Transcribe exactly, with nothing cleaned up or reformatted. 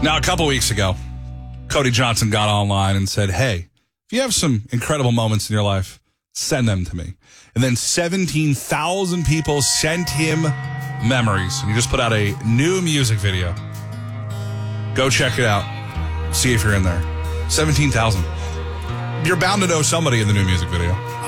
Now, a couple weeks ago, Cody Johnson got online and said, hey, if you have some incredible moments in your life, send them to me. And then seventeen thousand people sent him memories. And he just put out a new music video. Go check it out. See if you're in there. seventeen thousand. You're bound to know somebody in the new music video.